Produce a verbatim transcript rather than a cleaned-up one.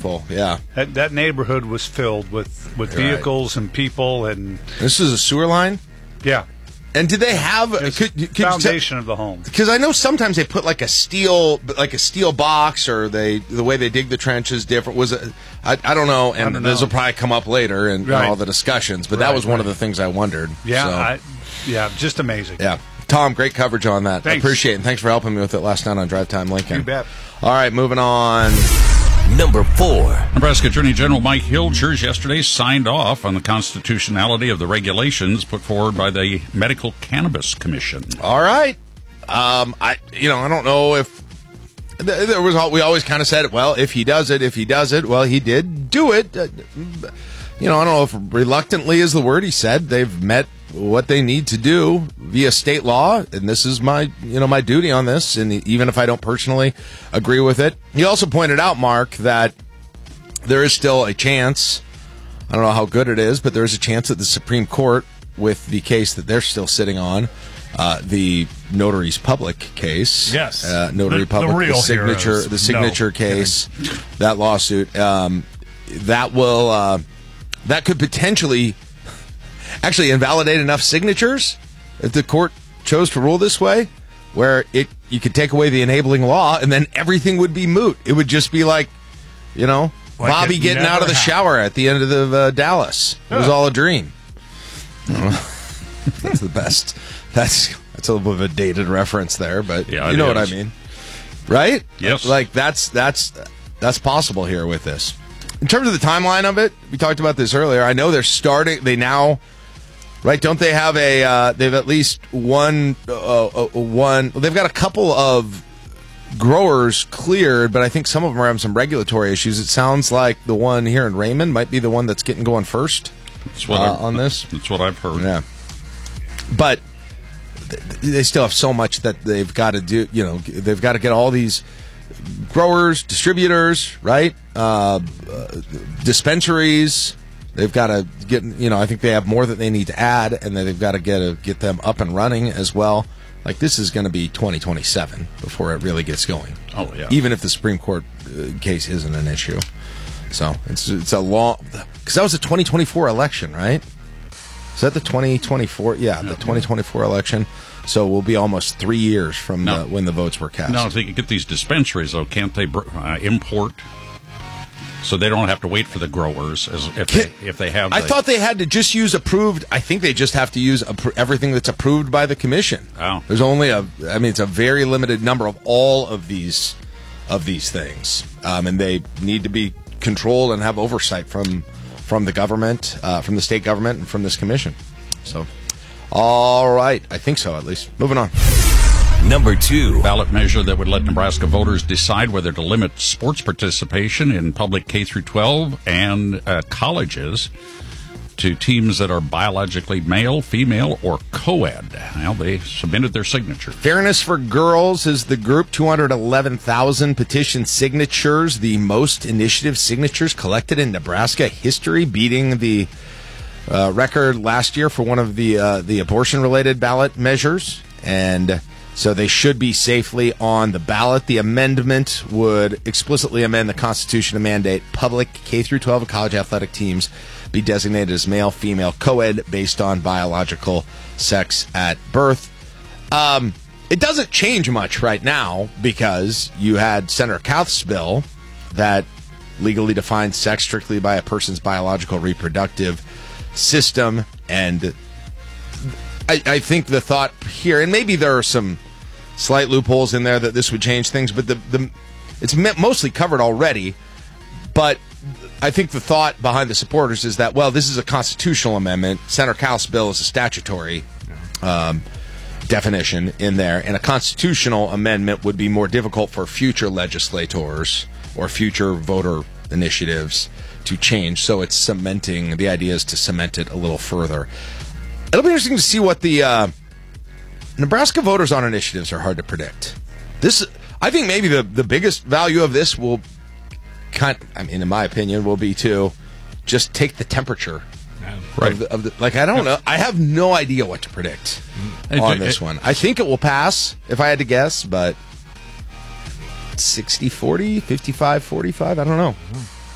Beautiful, yeah. That, that neighborhood was filled with, with Right. vehicles and people, and This is a sewer line? yeah, And did they have... it's Could, could foundation of the home. Because I know sometimes they put like a steel, like a steel box, or they the way they dig the trench is different. Was it? I, I don't know, and don't this know. will probably come up later in, in Right. all the discussions. But that Right, was one of right. the things I wondered. Yeah, so. I, yeah, just amazing. Yeah. Tom, great coverage on that. Thanks. I appreciate it. And thanks for helping me with it last night on Drive Time Lincoln. You bet. All right, moving on. Number four. Nebraska Attorney General Mike Hilgers yesterday signed off on the constitutionality of the regulations put forward by the Medical Cannabis Commission. All right. Um, I, you know, I don't know if th- there was. all- We always kind of said, well, if he does it, if he does it, well, he did do it. Uh, you know, I don't know if reluctantly is the word. He said they've met what they need to do via state law, and this is my, you know, my duty on this. And even if I don't personally agree with it, he also pointed out, Mark, that there is still a chance. I don't know how good it is, but there is a chance that the Supreme Court, with the case that they're still sitting on, uh, the Notary's Public case, Yes. uh, Notary The- the Public, real signature, heroes. the signature No case, that lawsuit, um, that will uh, that could potentially actually invalidate enough signatures if the court chose to rule this way, where it you could take away the enabling law and then everything would be moot. It would just be like, you know, Like Bobby it getting out of the never shower at the end of the uh, Dallas. It was Yeah. all a dream. That's the best. That's that's a little bit of a dated reference there, but Yeah, you it know what I is. mean, right? Yes. Like that's that's that's possible here with this. In terms of the timeline of it, we talked about this earlier. I know they're starting. They now, right? Don't they have a? Uh, they've at least one. Uh, uh, one. Well, they've got a couple of growers cleared, but I think some of them are having some regulatory issues. It sounds like the one here in Raymond might be the one that's getting going first That's what uh, I've- on this. That's what I've heard. Yeah, but th- they still have so much that they've got to do. You know, they've got to get all these growers, distributors, right? Uh, uh, dispensaries. They've got to get. You know, I think they have more that they need to add, and then they've got to get a, get them up and running as well. Like this is going to be twenty twenty-seven before it really gets going. Oh, yeah. Even if the Supreme Court uh, case isn't an issue, so it's it's a long because that was a twenty twenty-four election, right? Is that the twenty twenty-four? Yeah, the twenty twenty-four election. So we'll be almost three years from No. the, when the votes were cast. Now, if they can get these dispensaries, though, can't they br- uh, import? So they don't have to wait for the growers as if Can- they, if they have. I the- thought they had to just use approved. I think they just have to use appro- everything that's approved by the commission. Oh. There's only a. I mean, it's a very limited number of all of these of these things, um, and they need to be controlled and have oversight from from the government, uh, from the state government, and from this commission. So, all right, I think so. At least moving on. Number two. ballot measure that would let Nebraska voters decide whether to limit sports participation in public K through twelve and uh, colleges to teams that are biologically male, female, or co-ed. Well, they submitted their signature. Fairness for Girls is the group, two hundred eleven thousand petition signatures, the most initiative signatures collected in Nebraska history, beating the uh, record last year for one of the uh, the abortion-related ballot measures. And so they should be safely on the ballot. The amendment would explicitly amend the Constitution to mandate public K through twelve and college athletic teams be designated as male, female, co-ed based on biological sex at birth. Um, it doesn't change much right now because you had Senator Kauth's bill that legally defines sex strictly by a person's biological reproductive system. And I, I think the thought here, and maybe there are some slight loopholes in there that this would change things, but the, the it's mostly covered already. But I think the thought behind the supporters is that, well, this is a constitutional amendment. Senator Kauth's bill is a statutory um, definition in there, and a constitutional amendment would be more difficult for future legislators or future voter initiatives to change. So it's cementing, the idea is to cement it a little further. It'll be interesting to see what the uh, Nebraska voters on initiatives are hard to predict. This, I think maybe the, the biggest value of this will kind I mean, in my opinion, will be to just take the temperature. Right. Of the, of the, like, I don't know. I have no idea what to predict It- on it- this one. I think it will pass, if I had to guess, but sixty forty, fifty-five forty-five, I don't know.